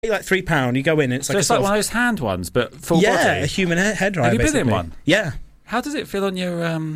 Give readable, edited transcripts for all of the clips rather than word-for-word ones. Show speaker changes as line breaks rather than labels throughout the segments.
like £3. You go in, and it's
So
like
it's like one of those hand ones, but full body.
Yeah, a human head dryer.
Have you been
basically.
in one?
Yeah.
How does it feel on your?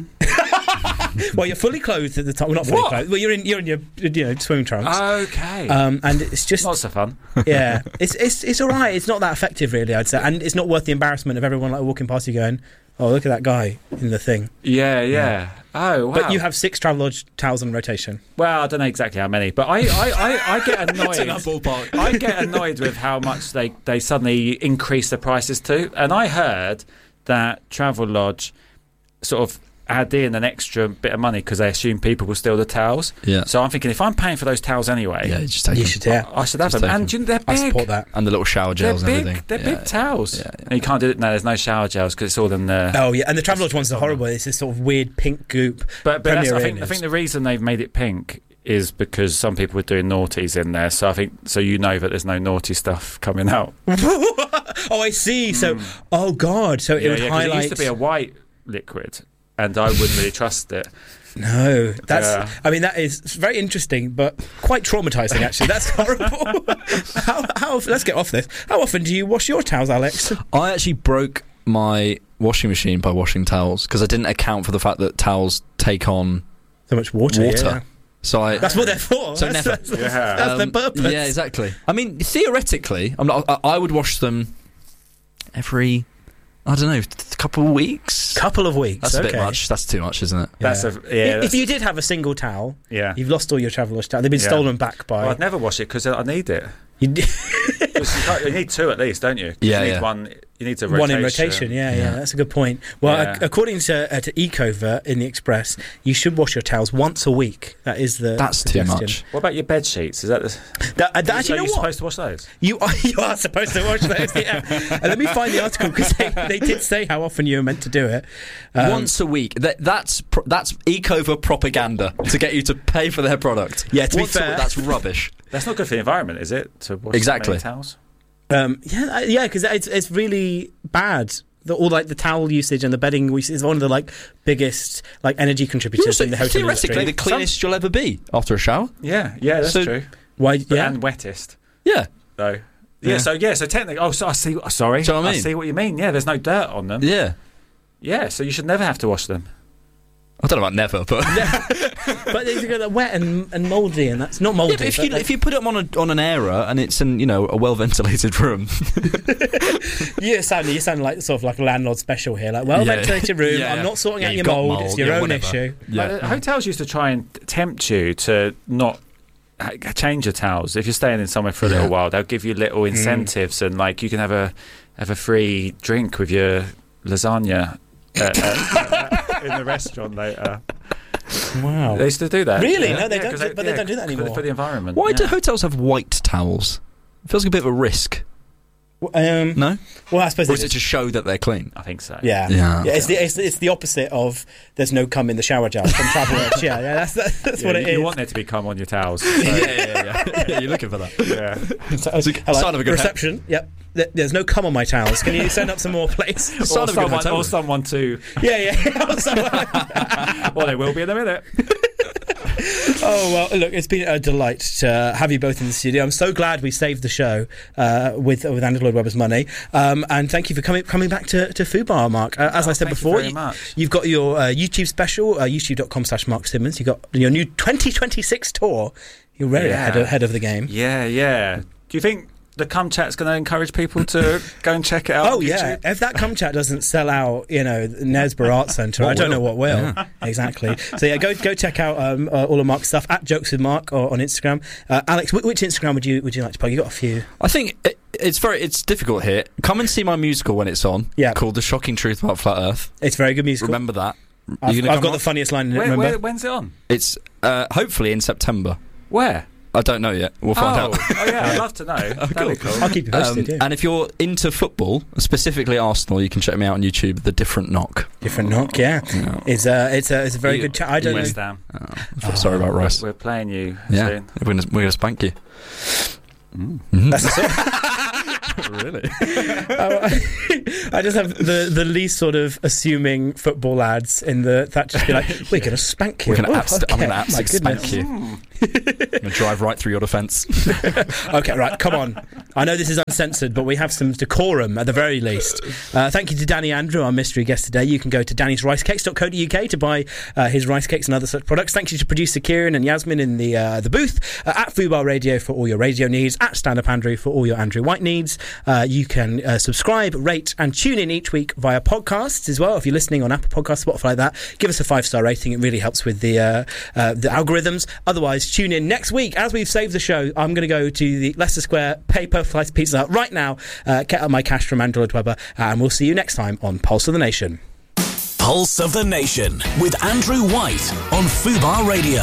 Well, you're fully clothed at the time. Well, not fully clothed. Well, you're in your swimming trunks.
Okay.
And it's just
not so fun.
Yeah, it's all right. It's not that effective, really, I'd say, and it's not worth the embarrassment of everyone like walking past you going, "Oh, look at that guy in the thing."
Yeah. Oh, wow.
But you have 6 Travelodge towels on rotation.
Well, I don't know exactly how many, but I get annoyed.
It's in that ballpark.
I get annoyed with how much they suddenly increase the prices to. And I heard that Travelodge sort of add in an extra bit of money because they assume people will steal the towels.
Yeah.
So I'm thinking, if I'm paying for those towels anyway,
Yeah, you just take
You
them.
should, yeah.
I should have
Just
them.
take
And
them.
they're big.
I support that.
And the little shower
They're
gels and
big.
everything.
They're big towels.
Yeah.
And you can't do it. No, there's no shower gels because it's all in the.
Oh yeah, and the Travelodge ones are horrible. It's this sort of weird pink goop.
But that's,
Premier
I
Inn
think
is-
the reason they've made it pink is because some people were doing naughties in there. So I think that there's no naughty stuff coming out.
Oh, I see. So, oh god, so it would
'cause
highlight.
It used to be a white liquid, and I wouldn't really trust it.
No, that's.
Yeah.
I mean, that is very interesting, but quite traumatizing. Actually, that's horrible. How? Let's get off this. How often do you wash your towels, Alex?
I actually broke my washing machine by washing towels because I didn't account for the fact that towels take on
So much water. Yeah.
So
That's what they're for.
So
that's,
never.
That's,
Yeah.
that's their purpose.
Yeah, exactly. I mean, theoretically, I would wash them every, I don't know, a couple of weeks.
Couple of weeks.
That's a
okay.
bit much. That's too much, isn't it?
If you did have a single towel, you've lost all your Travelodge towels. They've been stolen back by.
Well, I'd never wash it because I need it.
You
You need 2 at least, don't you? 'Cause
Yeah,
you need
yeah.
one. You need to rotation.
One in rotation, yeah, that's a good point. Well,
Yeah.
according to Ecovert in the Express, you should wash your towels once a week. That is the
That's too
suggestion.
much.
What about your bed sheets? Is that the?
Actually,
So
you know
you're
what?
supposed to wash those?
You are supposed to wash those, yeah. And let me find the article because they did say how often you were meant to do it.
Once a week. That's Ecovert propaganda to get you to pay for their product.
Yeah, to be
Once a
fair-
week, that's rubbish.
That's not good for the environment, is it? To wash
Exactly.
so many towels.
Yeah, because it's really bad. All like the towel usage and the bedding usage is one of the biggest energy contributors in the hotel
theoretically,
industry.
the cleanest you'll ever be after a shower.
Yeah, that's
So-
true.
Why? Yeah.
And wettest,
Yeah.
though.
Yeah.
So technically. Oh, so I see. Sorry,
Do you know what I
I
mean?
see what you mean. Yeah, there's no dirt on them.
Yeah.
Yeah, so you should never have to wash them.
I don't know about never, but
But they're wet and mouldy, and that's not mouldy.
yeah, but if you put them on an airer and it's in a well ventilated room,
you sound like sort of like a landlord special here, like ventilated room.
Yeah.
I'm not sorting
Yeah,
out
you've
your
got
mould.
mould,
It's your
yeah,
own
whatever.
issue.
Like, hotels used to try and tempt you to not change your towels. If you're staying in somewhere for a little while, they'll give you little incentives, and you can have a free drink with your lasagna in the restaurant later.
Wow.
They used to do that.
Really?
Yeah.
No, they
Yeah,
don't
'cause
do- but they don't do that anymore.
For the environment.
why
yeah.
do hotels have white towels? It feels like a bit of a risk. No?
Well, I suppose
Or is it to show that they're clean?
I think so.
Yeah.
Yeah.
It's the opposite of there's no cum in the shower gel from Travelodge. yeah, that's
Yeah,
what it is.
You want there to be cum on your towels. So,
Yeah, you're looking for that.
yeah.
Hello,
sign of a good
reception. Yep. There's no cum on my towels. Can you send up some more, please?
Sign of a good hotel
Or
room.
someone to.
Yeah.
Well, they will be in a minute.
Oh, well, look, it's been a delight to have you both in the studio. I'm so glad we saved the show with Andrew Lloyd Webber's money. And thank you for coming back to Fubar, Mark. As I said
thank you
before,
very much.
you've got your YouTube special, youtube.com/Mark Simmons. You've got your new 2026 tour. You're very ahead of the game.
Yeah. Do you think the cum chat's going to encourage people to go and check it out?
Oh
on
yeah!
YouTube?
If that cum chat doesn't sell out, Nesborough Art Centre, I don't know what will. Yeah. Exactly. So yeah, go check out all of Mark's stuff at Jokes with Mark or on Instagram. Alex, which Instagram would you like to plug? You got a few.
I think it's difficult here. Come and see my musical when it's on.
Yeah.
Called The Shocking Truth About Flat Earth.
It's a very good musical.
Remember that.
I've got the funniest line in it. Remember?
When's it on?
It's hopefully in September.
Where?
I don't know yet. We'll find out.
Oh yeah, I'd love to know. That'd be cool.
I'll keep you posted. Yeah.
And if you're into football, specifically Arsenal, you can check me out on YouTube. The Different Knock.
Different Knock, yeah.
Yeah.
It's a very good chat. I don't know.
West Ham.
Sorry about Rice.
We're playing you
Yeah,
soon.
we're gonna spank you.
That's the sort.
Really?
I just have the least sort of assuming football lads in that just be like, we're going to spank you.
I'm gonna
My
absolutely
goodness.
spank you. I'm gonna drive right through your defence.
Okay, right, come on. I know this is uncensored, but we have some decorum at the very least. Thank you to Danny Andrew, our mystery guest today. You can go to dannysricecakes.co.uk to buy his rice cakes and other such products. Thank you to producer Kieran and Yasmin in the booth, at Fubar Radio for all your radio needs, at Stand Up Andrew for all your Andrew White needs. You can subscribe, rate and tune in each week via podcasts as well. If you're listening on Apple Podcasts, Spotify, like that, give us a 5-star rating. It really helps with the algorithms. Otherwise, tune in next week. As we've saved the show, I'm going to go to the Leicester Square Paper Slice Pizza Hut right now, get up my cash from Andrew Lloyd Webber, and we'll see you next time on Pulse of the Nation.
Pulse of the Nation with Andrew White on Fubar Radio.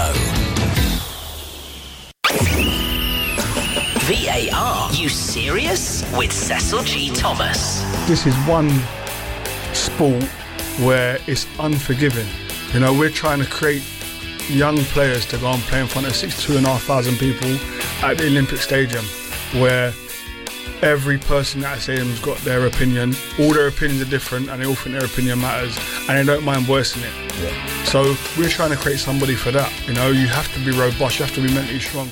VAR, you serious? With Cecil G. Thomas.
This is one sport where it's unforgiving. You know, we're trying to create young players to go and play in front of 62,500 people at the Olympic Stadium, where every person at that stadium's got their opinion. All their opinions are different, and they all think their opinion matters, and they don't mind voicing it. Yeah. So we're trying to create somebody for that. You know, you have to be robust, you have to be mentally strong.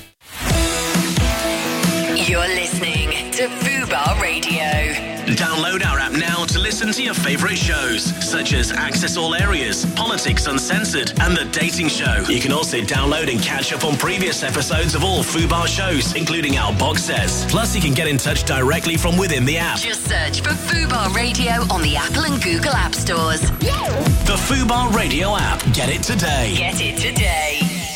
You're listening to Fubar Radio.
Download our app now to listen to your favourite shows, such as Access All Areas, Politics Uncensored, and The Dating Show. You can also download and catch up on previous episodes of all Fubar shows, including our box sets. Plus, you can get in touch directly from within the app.
Just search for Fubar Radio on the Apple and Google App Stores.
The Fubar Radio app. Get it today.
Get it today.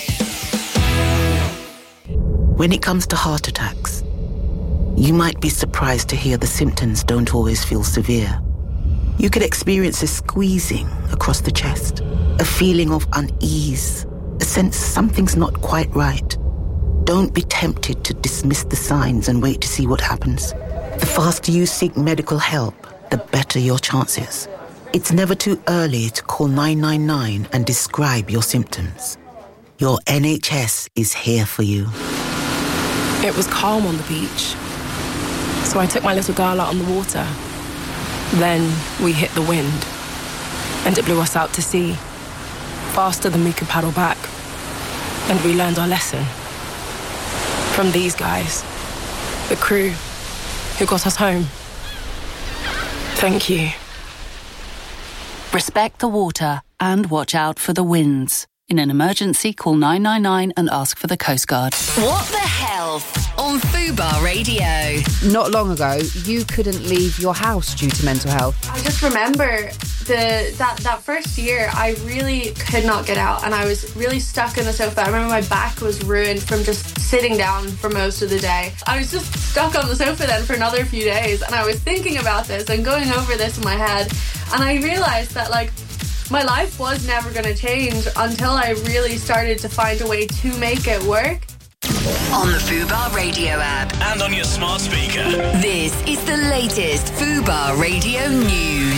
When it comes to heart attacks, you might be surprised to hear the symptoms don't always feel severe. You could experience a squeezing across the chest, a feeling of unease, a sense something's not quite right. Don't be tempted to dismiss the signs and wait to see what happens. The faster you seek medical help, the better your chances. It's never too early to call 999 and describe your symptoms. Your NHS is here for you.
It was calm on the beach. So I took my little girl out on the water. Then we hit the wind, and it blew us out to sea, faster than we could paddle back. And we learned our lesson from these guys, the crew who got us home. Thank you.
Respect the water and watch out for the winds. In an emergency, call 999 and ask for the Coast Guard.
What the health on Fubar Radio.
Not long ago, you couldn't leave your house due to mental health.
I just remember that first year, I really could not get out, and I was really stuck in the sofa. I remember my back was ruined from just sitting down for most of the day. I was just stuck on the sofa then for another few days, and I was thinking about this and going over this in my head, and I realised that, like, my life was never going to change until I really started to find a way to make it work.
On the Fubar Radio app.
And on your smart speaker.
This is the latest Fubar Radio news.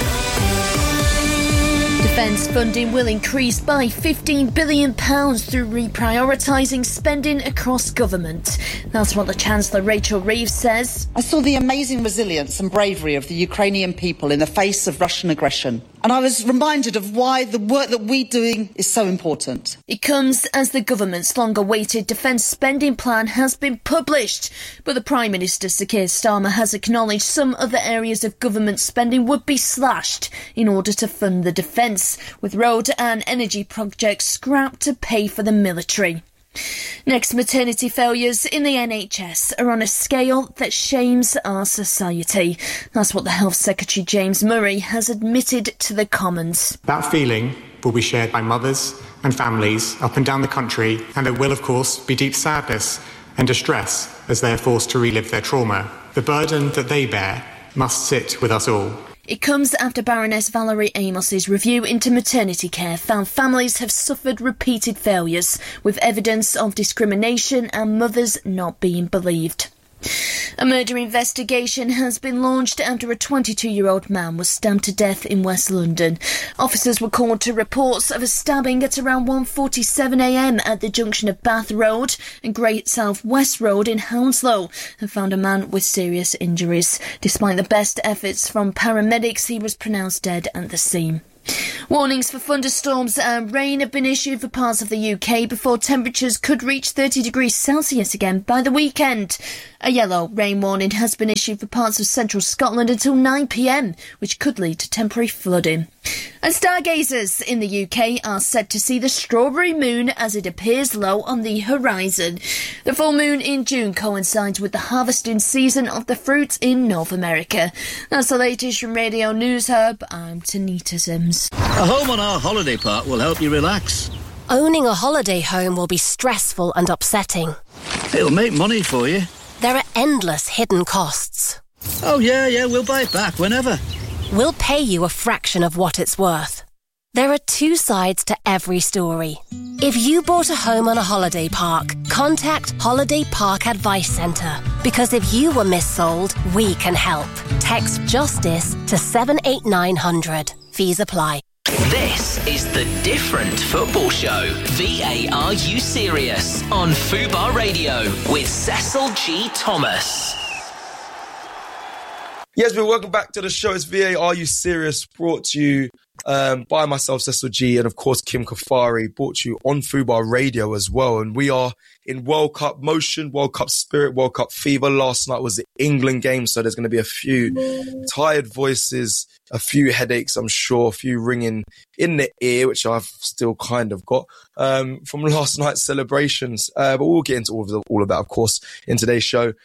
Defence funding will increase by £15 billion through reprioritising spending across government. That's what the Chancellor Rachel Reeves says.
I saw the amazing resilience and bravery of the Ukrainian people in the face of Russian aggression. And I was reminded of why the work that we're doing is so important.
It comes as the government's long-awaited defence spending plan has been published. But the Prime Minister, Sir Keir Starmer, has acknowledged some other areas of government spending would be slashed in order to fund the defence, with road and energy projects scrapped to pay for the military. Next, maternity failures in the NHS are on a scale that shames our society. That's what the Health Secretary James Murray has admitted to the Commons.
That feeling will be shared by mothers and families up and down the country, and there will, of course, be deep sadness and distress as they are forced to relive their trauma. The burden that they bear must sit with us all.
It comes after Baroness Valerie Amos's review into maternity care found families have suffered repeated failures, with evidence of discrimination and mothers not being believed. A murder investigation has been launched after a 22-year-old man was stabbed to death in West London. Officers were called to reports of a stabbing at around 1:47am at the junction of Bath Road and Great South West Road in Hounslow and found a man with serious injuries. Despite the best efforts from paramedics, he was pronounced dead at the scene. Warnings for thunderstorms and rain have been issued for parts of the UK before temperatures could reach 30 degrees Celsius again by the weekend. A yellow rain warning has been issued for parts of central Scotland until 9 p.m, which could lead to temporary flooding. And stargazers in the UK are said to see the strawberry moon as it appears low on the horizon. The full moon in June coincides with the harvesting season of the fruits in North America. That's the latest from Radio News Hub. I'm Tanita Sims.
A home on our holiday park will help you relax.
Owning a holiday home will be stressful and upsetting.
It'll make money for you.
There are endless hidden costs.
Oh, yeah, we'll buy it back whenever.
We'll pay you a fraction of what it's worth. There are two sides to every story. If you bought a home on a holiday park, contact Holiday Park Advice Centre. Because if you were missold, we can help. Text JUSTICE to 78900. Fees apply.
This is The Different Football Show. VAR You Serious? On Fubar Radio with Cecil G. Thomas.
Yes, welcome back to the show. It's VAR You Serious, brought to you by myself, Cecil G, and of course Kim Kafari, brought to you on Fubar Radio as well. And we are in World Cup motion, World Cup spirit, World Cup fever. Last night was the England game, so there's going to be a few tired voices, a few headaches, I'm sure, a few ringing in the ear, which I've still kind of got from last night's celebrations. But we'll get into all of that, of course, in today's show.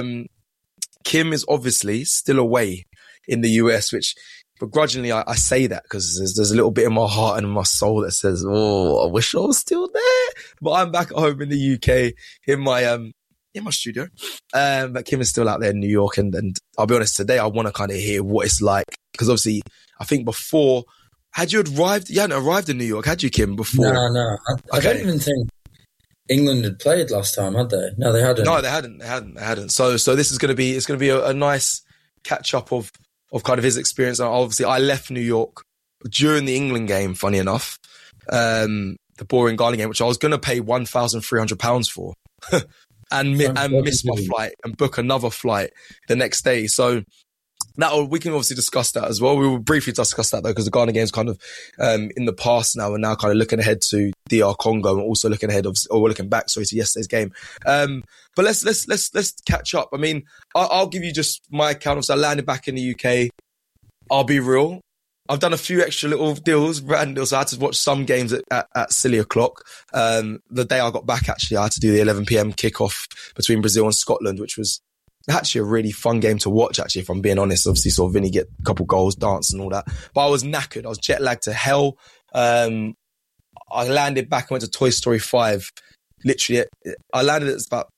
Kim is obviously still away in the US, which begrudgingly I say that because there's a little bit in my heart and in my soul that says, oh, I wish I was still there. But I'm back at home in the UK in my studio. But Kim is still out there in New York. And I'll be honest, today I want to kind of hear what it's like. Because obviously, I think before, you hadn't arrived in New York, had you, Kim, before?
No. I don't even think England had played last time, had they? No, they hadn't.
No, they hadn't. So this is going to be a nice catch up of kind of his experience. And obviously, I left New York during the England game. Funny enough, the boring Ghana game, which I was going to pay £1,300 for, and miss my flight and book another flight the next day. So. We can obviously discuss that as well. We will briefly discuss that though, because the Ghana game's kind of in the past now, and now kind of looking ahead to DR Congo, and also looking back to yesterday's game. But let's catch up. I mean, I'll give you just my account. So I landed back in the UK. I'll be real. I've done a few extra little brand deals. So I had to watch some games at silly o'clock. The day I got back, actually, I had to do the 11 p.m. kickoff between Brazil and Scotland, which was actually a really fun game to watch, actually, if I'm being honest. Obviously, saw Vinny get a couple goals, dance and all that. But I was knackered. I was jet lagged to hell. I landed back and went to Toy Story 5. Literally, I landed at about,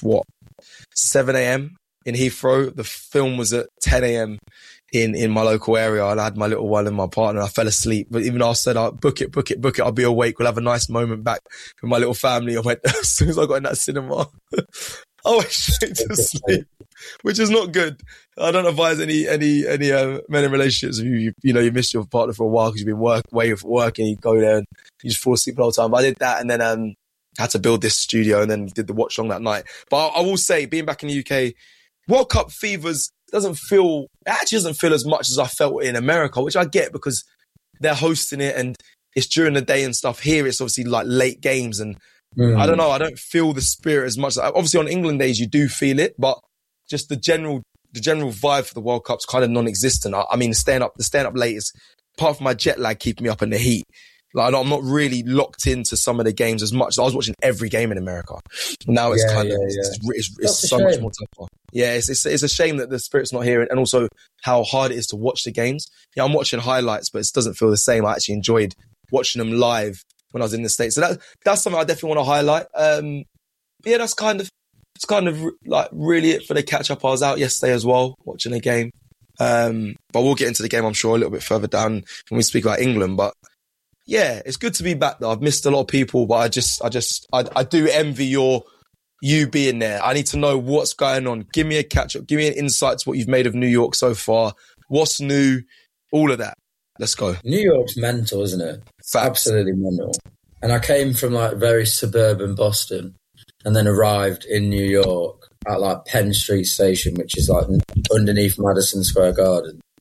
7 a.m. in Heathrow. The film was at 10 a.m. in my local area. I had my little one and my partner. I fell asleep. But even I said, book it. I'll be awake. We'll have a nice moment back with my little family. I went, as soon as I got in that cinema, I went straight to sleep, which is not good. I don't advise any men in relationships. You missed your partner for a while because you've been away for work, and you go there and you just fall asleep the whole time. But I did that, and then had to build this studio, and then did the watch long that night. But I will say, being back in the UK, World Cup fevers doesn't feel as much as I felt in America, which I get because they're hosting it and it's during the day and stuff. Here it's obviously like late games, and I don't know, I don't feel the spirit as much. Obviously on England days you do feel it, but just the general vibe for the World Cup's kind of non-existent. I mean, staying up late is, apart from my jet lag keeping me up in the heat, like I'm not really locked into some of the games as much. I was watching every game in America. Now it's it's so much more tougher. Yeah, it's a shame that the spirit's not here, and also how hard it is to watch the games. Yeah, I'm watching highlights, but it doesn't feel the same. I actually enjoyed watching them live when I was in the States. So that's something I definitely want to highlight. Yeah, it's kind of like really it for the catch up. I was out yesterday as well watching a game. But we'll get into the game, I'm sure, a little bit further down when we speak about England. But yeah, it's good to be back though. I've missed a lot of people, but I do envy you being there. I need to know what's going on. Give me a catch up. Give me an insight to what you've made of New York so far. What's new? All of that. Let's go.
New York's mental, isn't it? It's absolutely mental. And I came from like very suburban Boston and then arrived in New York at like Penn Street Station, which is like underneath Madison Square Garden.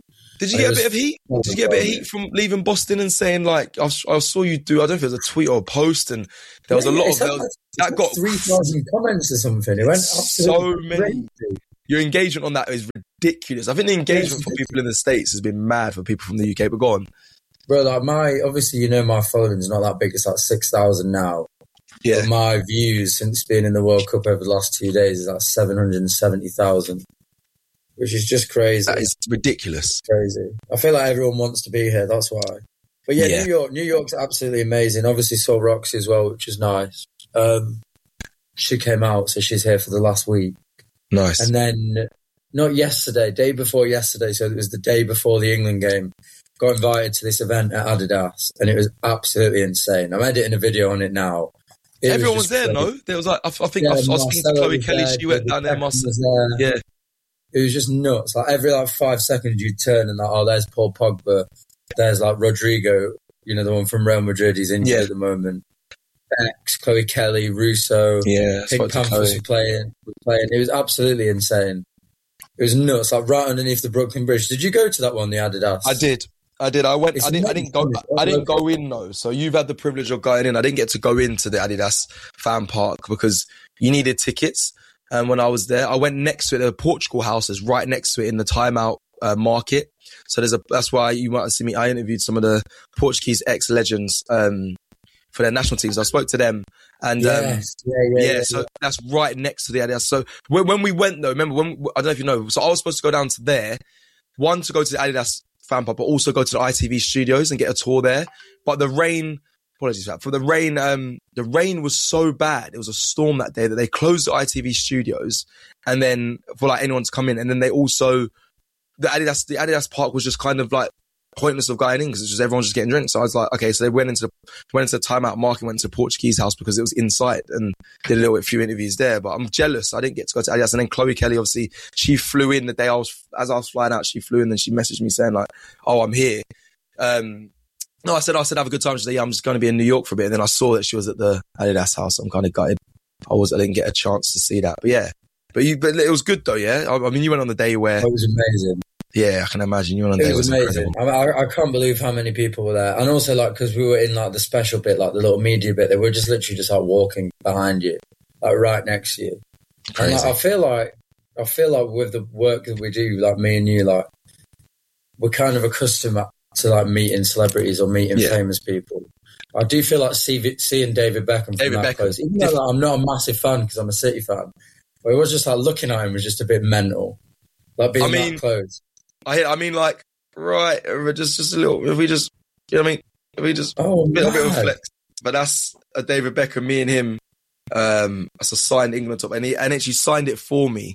Did you get a bit of heat? Did you get a bit of heat from leaving Boston and saying like, I saw you do, I don't know if it was a tweet or a post, and there was a lot of that got
3,000 comments or something. It went
so many. Your engagement on that is ridiculous. I think the engagement for people in the States has been mad for people from the UK, but go on.
Bro, like obviously, you know, my following is not that big. It's like 6,000 now.
Yeah.
But my views since being in the World Cup over the last 2 days is like 770,000, which is just crazy.
That is ridiculous.
Crazy. I feel like everyone wants to be here. That's why. But yeah, New York's absolutely amazing. Obviously saw Roxy as well, which is nice. She came out, so she's here for the last week.
Nice.
And then, not yesterday, day before yesterday, so it was the day before the England game, got invited to this event at Adidas, and it was absolutely insane. I'm editing a video on it now.
Everyone was there, no? There was like, I think I was speaking to Chloe Kelly, she went down there, yeah.
It was just nuts. Like every 5 seconds you'd turn and like, oh, there's Paul Pogba, there's like Rodrigo, you know, the one from Real Madrid, he's injured at the moment. X, Chloe Kelly, Russo, Pink Panthers were playing. It was absolutely insane. It was nuts, like right underneath the Brooklyn Bridge. Did you go to that one, the Adidas?
I did. I went. I didn't go in though. So you've had the privilege of going in. I didn't get to go into the Adidas fan park because you needed tickets. And when I was there, I went next to it. The Portugal house is right next to it in the timeout market. So that's why you might have seen me. I interviewed some of the Portuguese ex-legends for their national teams. I spoke to them, and so that's right next to the Adidas. So when we went though, remember I don't know if you know. So I was supposed to go down to there, one to go to the Adidas fan pub, but also go to the ITV studios and get a tour there. But the rain, apologies for that. The rain was so bad. It was a storm that day that they closed the ITV studios, and then for like anyone to come in, and then they also the Adidas park was just kind of like pointless of going in because it's just everyone's just getting drinks. So I was like, okay, so they went into the timeout market, went to the Portuguese house because it was inside, and did a few interviews there. But I'm jealous. I didn't get to go to Adidas. And then Chloe Kelly, obviously, she flew in the day as I was flying out. She flew in and she messaged me saying like, "Oh, I'm here." No, I said have a good time. She said, "Yeah, I'm just going to be in New York for a bit." And then I saw that she was at the Adidas house. I'm kind of gutted. I didn't get a chance to see that. But yeah, but it was good though. Yeah, I mean, you went on the day where
it was amazing.
Yeah, I can imagine you were on there.
It was amazing. I can't believe how many people were there. And also, like, because we were in, like, the special bit, like, the little media bit, they were just literally just, like, walking behind you, like, right next to you. Crazy. And, like, I feel like with the work that we do, like, me and you, like, we're kind of accustomed to, like, meeting celebrities or meeting famous people. I do feel like seeing David Beckham from that close, even though like, I'm not a massive fan because I'm a City fan, but it was just, like, looking at him was just a bit mental. Like, being that close.
I mean, like, right, just a little, if we just, you know what I mean? If we just, a bit of a flex. But that's a David Beckham, me and him, that's a signed England top. And he actually signed it for me.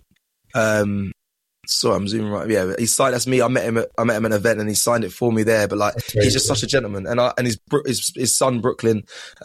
Sorry, I'm zooming right. Yeah, he signed, that's me. I met him at an event and he signed it for me there. But like, he's just such a gentleman. And his son, Brooklyn,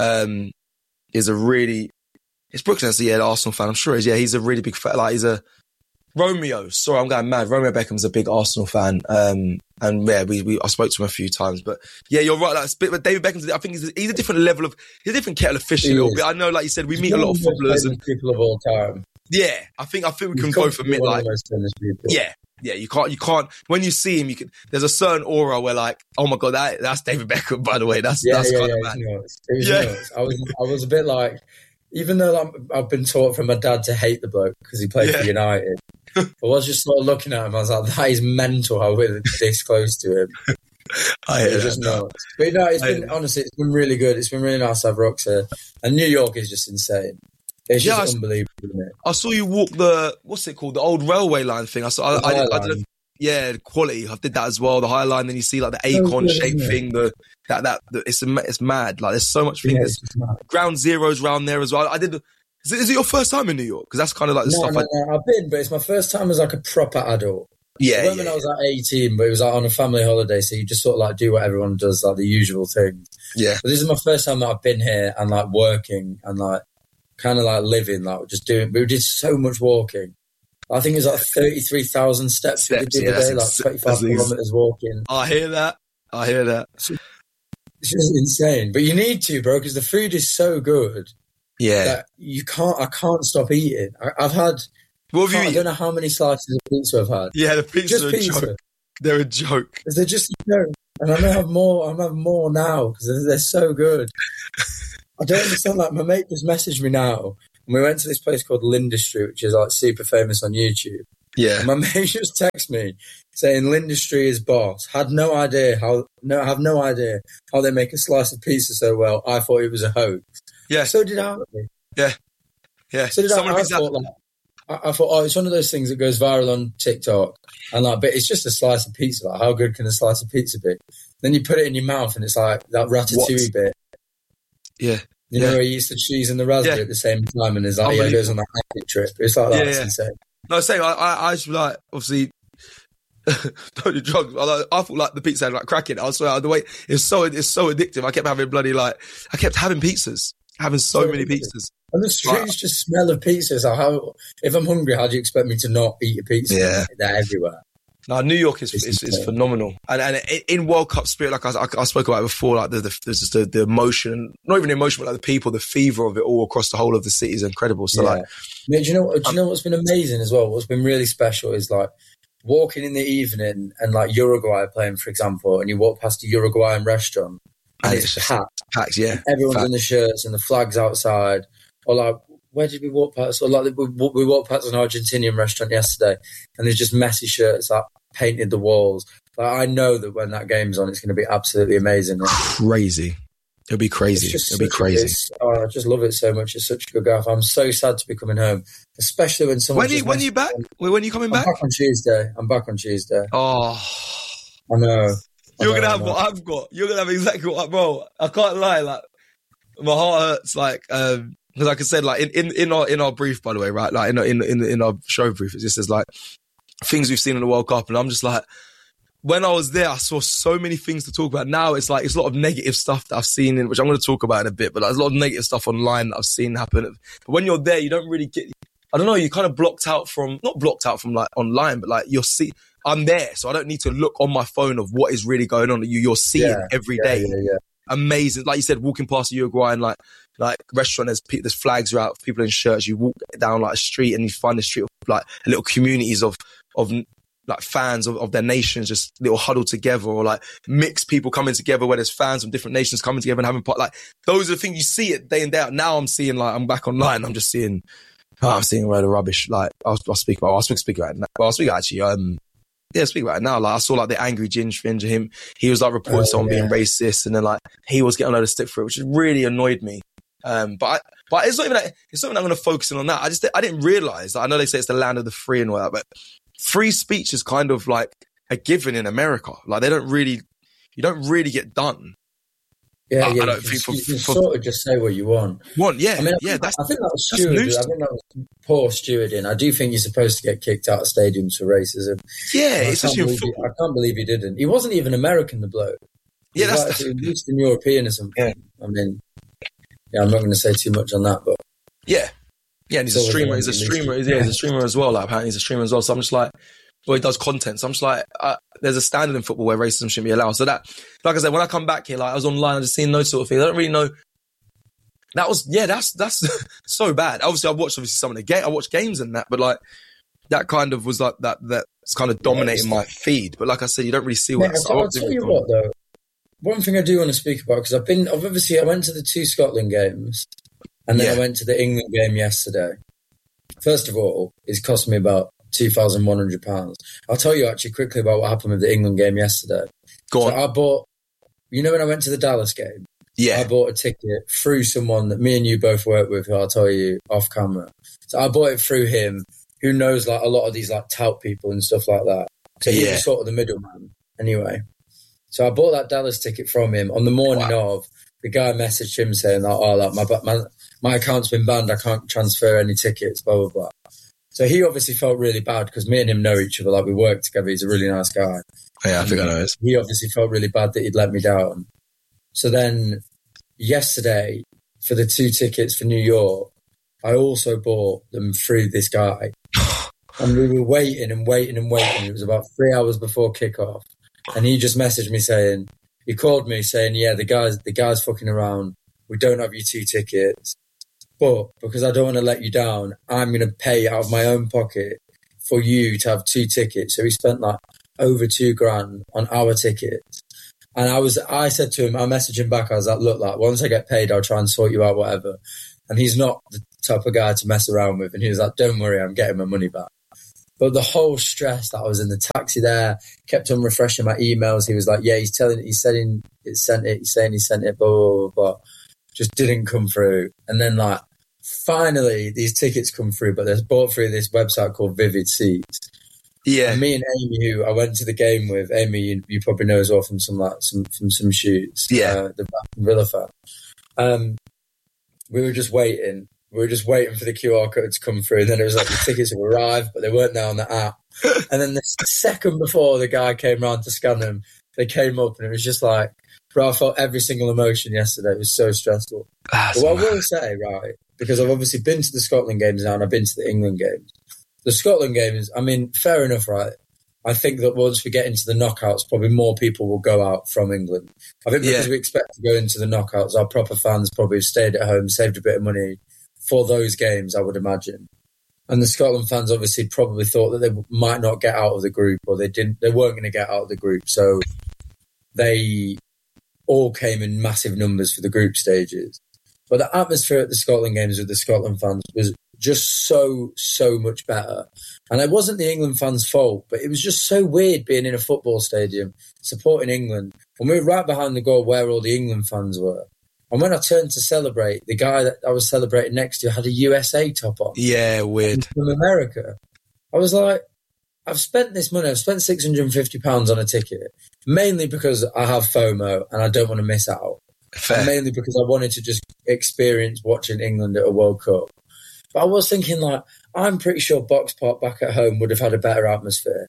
is a really, it's Brooklyn, so yeah, the Arsenal fan, I'm sure he's a really big fan. Like, he's a, Romeo, sorry, I'm going mad. Romeo Beckham's a big Arsenal fan, and yeah, I spoke to him a few times. But yeah, you're right. Like, but David Beckham's, I think he's a different level of, he's a different kettle of fish a little bit. I know, like you said, we meet a lot of footballers and
people of all time.
Yeah, I think we can both admit, like, yeah, you can't. When you see him, there's a certain aura where, like, oh my god, that's David Beckham. By the way, that's kind of mad.
It was nuts. I was a bit like, even though I've been taught from my dad to hate the bloke because he played for United. I was just sort of looking at him. I was like, that is mental how we're this close to him. It's just nuts. But no, honestly, it's been really good. It's been really nice to have Rox here. And New York is just insane. It's just unbelievable, isn't it?
I saw you walk what's it called? The old railway line thing. I did quality. I did that as well. The High Line, then you see like the acorn shaped thing. It's mad. Like there's so much things. Yeah, Ground Zero's round there as well. I did. Is it your first time in New York? Because that's kind of like the stuff.
No, I've been, but it's my first time as like a proper adult.
Yeah,
I went when I was like 18, but it was like on a family holiday, so you just sort of like do what everyone does, like the usual thing.
Yeah.
But this is my first time that I've been here and like working and like kind of like living, like just doing. We did so much walking. I think it was like 33,000 steps we did the other day, like 25 kilometers walking.
I hear that.
It's just insane, but you need to, bro, because the food is so good.
Yeah,
that I can't stop eating. I've had.
What have you eaten?
I don't know how many slices of pizza I've had.
Yeah, the pizza.
Just pizza.
They're a joke.
They're just, and I'm gonna have more. I'm gonna have more now because they're so good. I don't understand. Like, my mate just messaged me now, and we went to this place called Lindustry, which is like super famous on YouTube.
Yeah.
And my mate just texted me saying Lindustry is boss. Have no idea how they make a slice of pizza so well. I thought it was a hoax.
Yeah.
So did I.
Yeah. Yeah.
So did I thought, it's one of those things that goes viral on TikTok, and like, but it's just a slice of pizza. Like, how good can a slice of pizza be? Then you put it in your mouth, and it's like that ratatouille bit.
Yeah.
You know, where you euse the cheese and the raspberry at the same time, and there's like, it goes on that acid trip. It's like that. It's insane.
No, I was saying, I just like, obviously, don't do drugs. I thought like the pizza had like cracking. I swear, the way it's so addictive. I kept having having pizzas, having so many pizzas.
And the strange just smell of pizza is like, if I'm hungry, how do you expect me to not eat a pizza?
Yeah.
They're everywhere.
No, New York is phenomenal, and in World Cup spirit, like I spoke about it before, like there's just the emotion, not even the emotion, but like the people, the fever of it all across the whole of the city is incredible. So like,
do you know what's been amazing as well? What's been really special is like walking in the evening and like Uruguay playing, for example, and you walk past a Uruguayan restaurant and it's packed,
yeah,
everyone's in the shirts and the flags outside, or like. Where did we walk past? Or like we walked past an Argentinian restaurant yesterday, and there's just messy shirts that painted the walls. Like, I know that when that game's on, it's going to be absolutely amazing.
Crazy. It'll be crazy. It'll be crazy.
I just love it so much. It's such a good gaff. I'm so sad to be coming home, especially when someone.
When are you back? When are you coming back?
I'm back on Tuesday.
Oh,
I know.
You're gonna have what I've got. You're gonna have exactly what, bro. I can't lie. Like, my heart hurts. Like, because like I said, like in our brief, by the way, right? Like in our show brief, it just says like things we've seen in the World Cup, and I'm just like, when I was there, I saw so many things to talk about. Now it's like it's a lot of negative stuff that I've seen, which I'm going to talk about in a bit. But there's a lot of negative stuff online that I've seen happen. But when you're there, you don't really get. I don't know. You're kind of not blocked out from like online, but like you'll see. I'm there, so I don't need to look on my phone of what is really going on. You're seeing every day.
Yeah.
Amazing. Like you said, walking past a Uruguayan like restaurant, there's flags are out, people in shirts. You walk down like a street and you find a street of like little communities of like fans of their nations, just little huddled together, or like mixed people coming together where there's fans from different nations coming together and having like those are the things you see it day in day out. Now I'm seeing like I'm back online. I'm just seeing a load of rubbish. Like I'll speak about it now. Well, I'll speak actually. Speak about it now. Like I saw like the angry Ginge thing to him. He was like reporting someone being racist, and then like he was getting a load of stick for it, which really annoyed me. But it's not even that. It's not even I'm going to focus in on that. I didn't realize that. I know they say it's the land of the free and all that, but free speech is kind of like a given in America. Like you don't really get done.
Yeah, I don't think you can sort of just say what you want.
I
think that was stewarding. I think that was poor stewarding. I do think you're supposed to get kicked out of stadiums for racism.
Yeah,
I can't believe he didn't. He wasn't even American, the bloke.
Yeah,
that's Eastern European or something. Yeah. I mean, I'm not going to say too much on that, but
yeah, and he's a streamer. He's a streamer. He's a streamer as well. Like apparently, he's a streamer as well. So I'm just like. Well, he does content. So I'm just like, there's a standard in football where racism shouldn't be allowed. So that, like I said, when I come back here, like I was online, I just seen those sort of things. I don't really know. That's so bad. Obviously, I watched some of the game. I watched games and that, but like that kind of was like that's kind of dominating my feed. But like I said, you don't really see what.
I'll tell you what though. One thing I do want to speak about, because I went to the 2 Scotland games, and then I went to the England game yesterday. First of all, it's cost me about £2,100. I'll tell you actually quickly about what happened with the England game yesterday.
Go on.
So I bought, when I went to the Dallas game, I bought a ticket through someone that me and you both work with, who I'll tell you off camera. So I bought it through him, who knows like a lot of these like tout people and stuff like that. So he was sort of the middleman. Anyway, so I bought that Dallas ticket from him. On the morning of, the guy messaged him saying that, my account's been banned, I can't transfer any tickets, blah, blah, blah. So he obviously felt really bad because me and him know each other, like we work together. He's a really nice guy.
Yeah, I think I know this.
He obviously felt really bad that he'd let me down. So then yesterday, for the 2 tickets for New York, I also bought them through this guy. And we were waiting. It was about 3 hours before kickoff. And he just messaged me he called me saying, yeah, the guy's fucking around. We don't have your 2 tickets. But because I don't want to let you down, I'm going to pay out of my own pocket for you to have 2 tickets. So he spent like over $2,000 on our tickets. And I said to him, I messaged him back, I was like, look, like, once I get paid, I'll try and sort you out, whatever. And he's not the type of guy to mess around with. And he was like, don't worry, I'm getting my money back. But the whole stress that I was in the taxi there, kept on refreshing my emails. He was like, yeah, he's saying he sent it, blah, blah, blah, blah. Just didn't come through. And then, like, finally, these tickets come through, but they're bought through this website called Vivid Seats.
Yeah.
And me and Amy, who I went to the game with, Amy, you probably know as well from some shoots.
Yeah.
The Villa fan. We were just waiting. We were just waiting for the QR code to come through. And then it was like the tickets have arrived, but they weren't there on the app. And then the second before the guy came round to scan them, they came up and it was just like, bro, I felt every single emotion yesterday. It was so stressful. But what I will say, right, because I've obviously been to the Scotland games now and I've been to the England games. The Scotland games, I mean, fair enough, right? I think that once we get into the knockouts, probably more people will go out from England. I think because we expect to go into the knockouts, our proper fans probably have stayed at home, saved a bit of money for those games, I would imagine. And the Scotland fans obviously probably thought that they might not get out of the group, or they weren't going to get out of the group. So they all came in massive numbers for the group stages. But the atmosphere at the Scotland games with the Scotland fans was just so much better. And it wasn't the England fans' fault, but it was just so weird being in a football stadium, supporting England. And we were right behind the goal where all the England fans were. And when I turned to celebrate, the guy that I was celebrating next to had a USA top on.
Yeah, weird.
From America. I was like, I've spent this money. I've spent £650 on a ticket, mainly because I have FOMO and I don't want to miss out.
Fair.
And mainly because I wanted to just experience watching England at a World Cup. But I was thinking, like, I'm pretty sure Box Park back at home would have had a better atmosphere.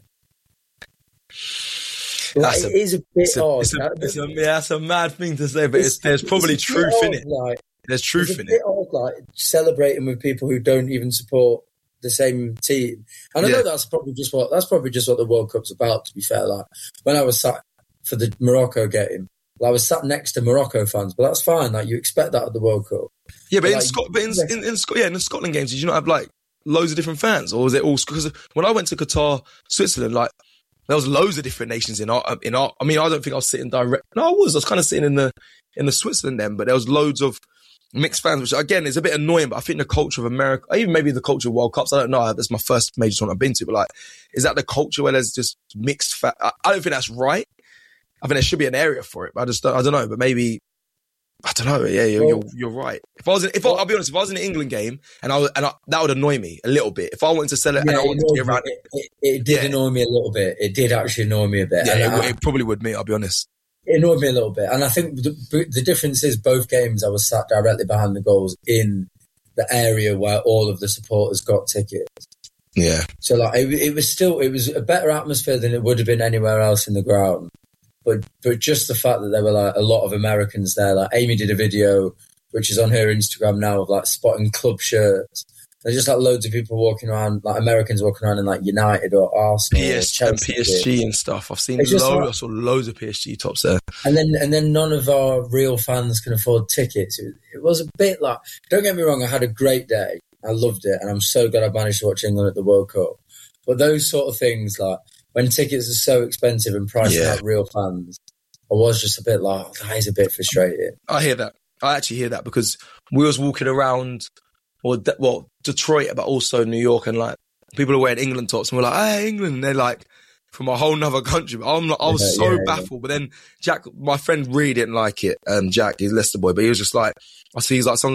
Like, it is a bit odd.
That's a mad thing to say, but there's probably truth in it.
Like,
there's truth in it.
It's a bit odd, like, celebrating with people who don't even support the same team. And I know that's probably just what the World Cup's about, to be fair. Like, when I was sat for the Morocco game, I was sat next to Morocco fans, but that's fine. Like, you expect that at the World Cup.
Yeah, but in the Scotland games, did you not have like loads of different fans, or was it all? Because when I went to Qatar, Switzerland, like there was loads of different nations in our. I mean, I don't think I was sitting direct. No, I was kind of sitting in the Switzerland then, but there was loads of mixed fans, which again is a bit annoying. But I think the culture of America, even maybe the culture of World Cups, I don't know. That's my first major tournament I've been to, but like, is that the culture where there's just mixed? I don't think that's right. I think there should be an area for it, but I don't know. But maybe, I don't know. Yeah, you're right. I'll be honest, if I was in an England game and that would annoy me a little bit. If I wanted to sell it and I wanted to be around
it did annoy me a little bit. It did actually annoy me a bit.
Yeah, it probably would me. I'll be honest.
It annoyed me a little bit, and I think the difference is both games I was sat directly behind the goals in the area where all of the supporters got tickets.
Yeah.
So like it was a better atmosphere than it would have been anywhere else in the ground. But just the fact that there were like a lot of Americans there, like Amy did a video, which is on her Instagram now, of like spotting club shirts. There's just like loads of people walking around, like Americans walking around in like United or Arsenal,
PSG and stuff. I've seen I saw loads of PSG tops there.
And then none of our real fans can afford tickets. It was a bit like, don't get me wrong, I had a great day. I loved it, and I'm so glad I managed to watch England at the World Cup. But those sort of things, like when tickets are so expensive and priced like real fans, I was just a bit like, oh, that is a bit frustrating.
I hear that. I actually hear that because we was walking around, Detroit, but also New York, and like people are wearing England tops, and we're like, hey, England, and they're like from a whole nother country. But I was so baffled. But then Jack, my friend, really didn't like it. Jack, he's Leicester boy, but he was just like, he's like,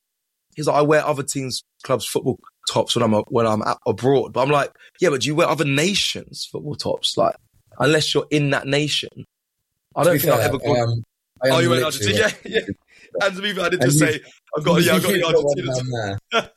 I wear other teams' clubs' football tops when I'm abroad. But I'm like, yeah, but do you wear other nations' football tops? Like, unless you're in that nation. I don't think I've ever gone. Oh, you went Argentina? Yeah. And to be fair, I did just say, I've got the Argentina.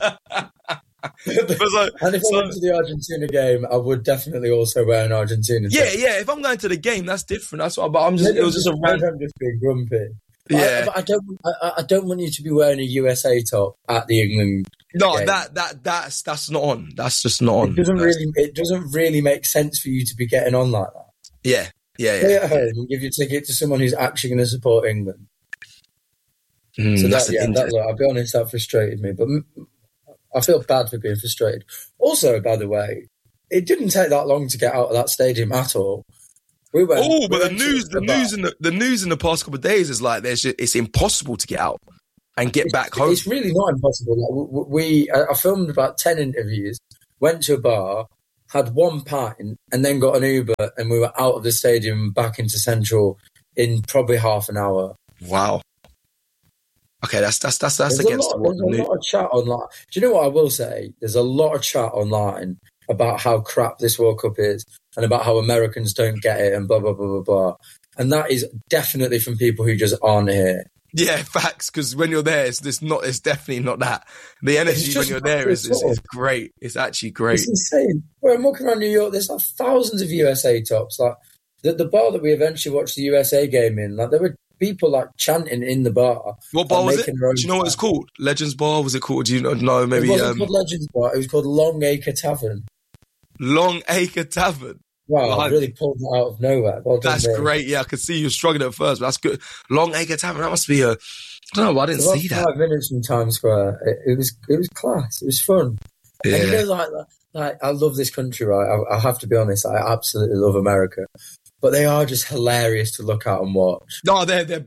And if I went to the Argentina game, I would definitely also wear an Argentina top.
Yeah. If I'm going to the game, that's different. That's what. But it was just a random.
I'm just being grumpy.
Yeah,
I don't want you to be wearing a USA top at the England.
No,
game.
that's not on. That's just not on.
It doesn't really make sense for you to be getting on like that.
Yeah.
Stay at home and give your ticket to someone who's actually going to support England. So I'll be honest, that frustrated me, but I feel bad for being frustrated. Also, by the way, it didn't take that long to get out of that stadium at all. We went.
Oh, but the news in the past couple of days is like it's impossible to get out and get back home.
It's really not impossible. Like, I filmed about 10 interviews, went to a bar, had one pint, and then got an Uber, and we were out of the stadium back into Central in probably half an hour.
Wow. Okay, that's against
a lot of chat online. Do you know what I will say? There's a lot of chat online about how crap this World Cup is and about how Americans don't get it and blah, blah, blah, blah, blah. And that is definitely from people who just aren't here.
Yeah, facts, because when you're there, it's definitely not that. The energy when you're there is great. It's actually great.
It's insane. When I'm walking around New York, there's like thousands of USA tops. Like the bar that we eventually watched the USA game in, like there were people like chanting in the bar.
What bar was it? Do you know what it's called? Legends Bar? Was it called? Do you know? Maybe
it wasn't called Legends Bar. It was called Long Acre Tavern.
Long Acre Tavern.
Wow, I really pulled it out of nowhere. Well done,
that's great. Yeah, I could see you struggling at first, but that's good. Long Acre Tavern. That must be I don't know. I didn't see that.
5 minutes from Times Square. It was class. It was fun.
Yeah.
And you know, like I love this country, right? I have to be honest. I absolutely love America. But they are just hilarious to look at and watch.
No,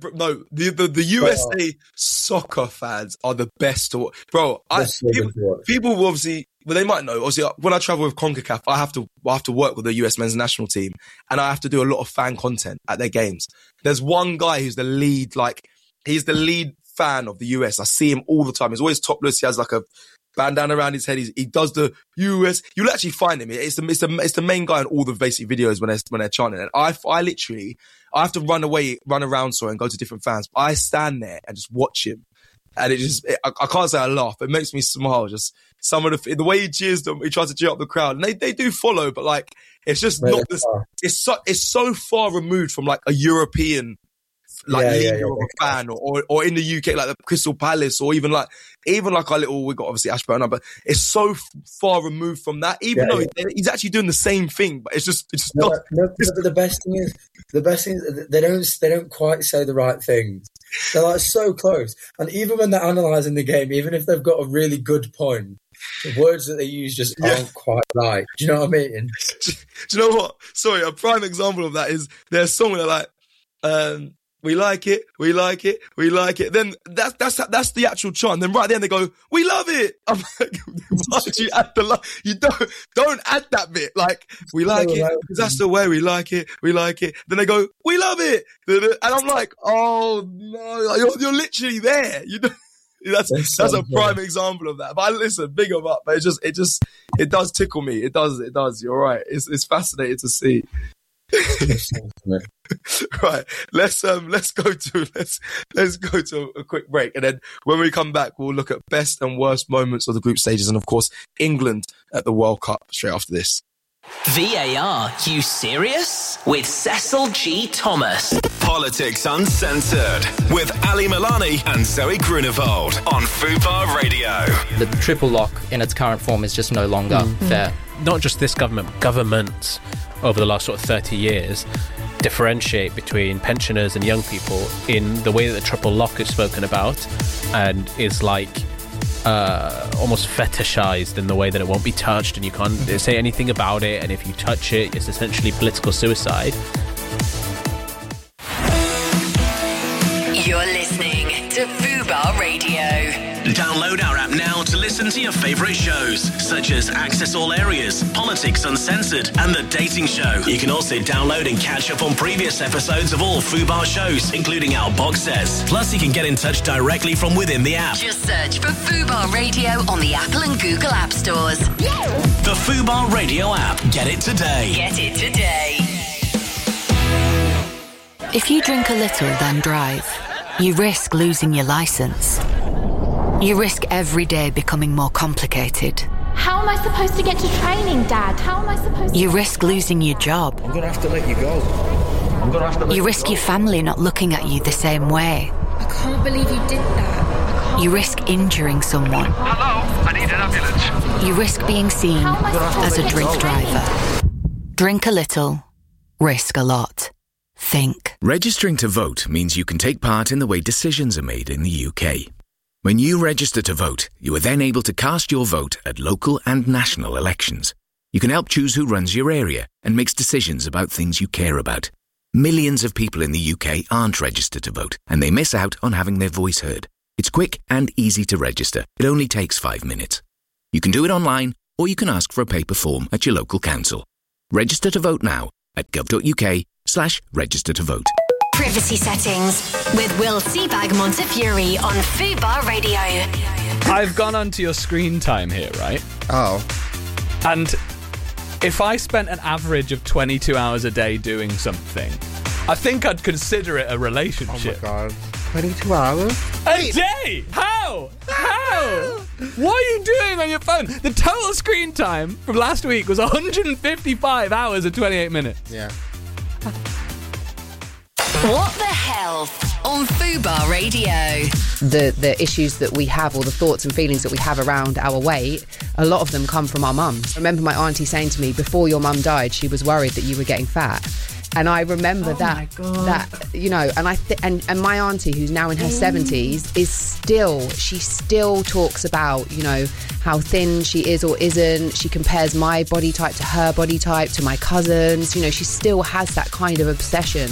the USA soccer fans are the best to watch. Bro, people will obviously, well, they might know. Obviously, when I travel with CONCACAF, I have to work with the US men's national team, and I have to do a lot of fan content at their games. There's one guy who's the lead, he's the lead fan of the US. I see him all the time. He's always topless. He has like a bandana around his head. He does the US. You'll actually find him. It's the main guy in all the basic videos when they're chanting. And I have to run around and go to different fans. I stand there and just watch him. And I can't say I laugh. It makes me smile. Just some of the way he cheers them, he tries to cheer up the crowd, and they do follow, but like it's just not this. It's so far removed from like a European leader of a fan, or in the UK like the Crystal Palace, or even like our little, we got obviously Ashburn, but it's so far removed from that. Even though he's actually doing the same thing, but it's just not.
But the best thing is they don't quite say the right things. They're like so close, and even when they're analysing the game, even if they've got a really good point, the words that they use just aren't quite right. Do you know what I mean?
Do you know what? Sorry, a prime example of that is there's a song where they're like, we like it, we like it, we like it. Then that's the actual chant. Then right at the end they go, we love it. I'm like, why did you add the love? You don't add that bit. Like, we like it, because that's the way we like it, we like it. Then they go, we love it. And I'm like, oh no, you're literally there. You know, that's a prime example of that. But listen, big them up. But it does tickle me. It does. You're right. It's fascinating to see. Right, let's go to a quick break, and then when we come back, we'll look at best and worst moments of the group stages, and of course England at the World Cup straight after this.
VAR, you serious? With Cecil G. Thomas. Politics Uncensored with Ali Milani and Zoe Grunewald on Fubar Radio.
The triple lock in its current form is just no longer fair.
Not just this government, governments over the last sort of 30 years differentiate between pensioners and young people in the way that the triple lock is spoken about, and is like almost fetishized in the way that it won't be touched and you can't say anything about it, and if you touch it, it's essentially political suicide.
You're listening to Fubar Radio. Download our app now to listen to your favourite shows, such as Access All Areas, Politics Uncensored, and The Dating Show. You can also download and catch up on previous episodes of all Fubar shows, including our box sets. Plus, you can get in touch directly from within the app. Just search for Fubar Radio on the Apple and Google App Stores. The Fubar Radio app. Get it today. Get it today.
If you drink a little, then drive, you risk losing your licence. You risk every day becoming more complicated.
How am I supposed to get to training, Dad? How am I supposed to...
You risk losing your job.
I'm going to have to let you go.
You risk your family not looking at you the same way.
I can't believe you did that.
You risk injuring someone.
Hello, I need an ambulance.
You risk being seen as a drink driver. Drink a little, risk a lot. Think.
Registering to vote means you can take part in the way decisions are made in the UK. When you register to vote, you are then able to cast your vote at local and national elections. You can help choose who runs your area and makes decisions about things you care about. Millions of people in the UK aren't registered to vote, and they miss out on having their voice heard. It's quick and easy to register. It only takes 5 minutes. You can do it online, or you can ask for a paper form at your local council. Register to vote now at gov.uk/register to vote.
Privacy settings with Will Seabag Montefiore on Fubar Radio.
I've gone onto your screen time here, right?
Oh.
And if I spent an average of 22 hours a day doing something, I think I'd consider it a relationship.
Oh my God. 22 hours?
A day? How? What are you doing on your phone? The total screen time from last week was 155 hours and 28 minutes.
Yeah.
What the hell on Fubar Radio?
The issues that we have, or the thoughts and feelings that we have around our weight, a lot of them come from our mums. I remember my auntie saying to me, before your mum died, she was worried that you were getting fat. And I remember that, you know, and and my auntie, who's now in her 70s, she still talks about, you know, how thin she is or isn't. She compares my body type to her body type, to my cousins. You know, she still has that kind of obsession.